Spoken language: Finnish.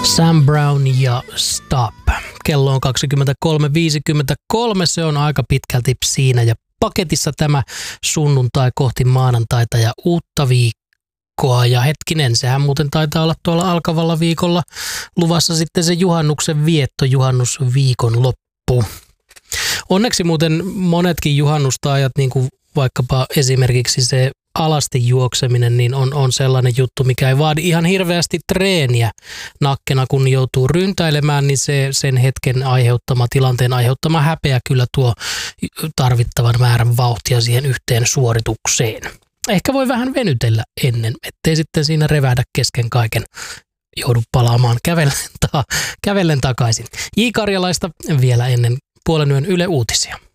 Sam Brown ja Stop. Kello on 23.53, se on aika pitkälti siinä ja paketissa tämä sunnuntai kohti maanantaita ja uutta viikkoa. Ja hetkinen, sehän muuten taitaa olla tuolla alkavalla viikolla luvassa sitten se juhannuksen vietto, juhannusviikon loppu. Onneksi muuten monetkin juhannustaajat, niin kuin vaikkapa esimerkiksi se alasti juokseminen, niin on sellainen juttu, mikä ei vaadi ihan hirveästi treeniä nakkena, kun joutuu ryntäilemään, niin se sen hetken tilanteen aiheuttama häpeä kyllä tuo tarvittavan määrän vauhtia siihen yhteen suoritukseen. Ehkä voi vähän venytellä ennen, ettei sitten siinä revähdä kesken kaiken. Joudu palaamaan kävellen takaisin. J. Karjalaista vielä ennen puolen yön Yle Uutisia.